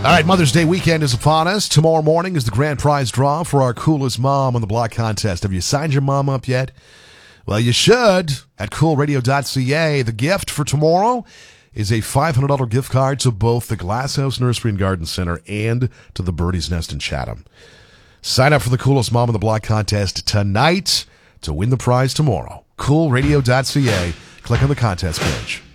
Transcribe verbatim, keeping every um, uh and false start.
All right, Mother's Day weekend is upon us. Tomorrow morning is the grand prize draw for our Coolest Mom on the Block contest. Have you signed your mom up yet? Well, you should at cool radio dot c a. The gift for tomorrow is a five hundred dollars gift card to both the Glass House Nursery and Garden Center and to the Birdie's Nest in Chatham. Sign up for the Coolest Mom on the Block contest tonight to win the prize tomorrow. cool radio dot c a. Click on the contest page.